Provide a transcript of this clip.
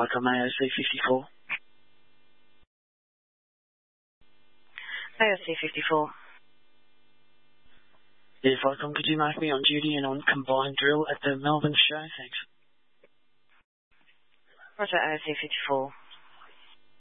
Pike, I'm AOC 54. AOC 54. Yeah, Vicom, could you mark me on duty and on combined drill at the Melbourne show? Thanks. Roger, AOC 54.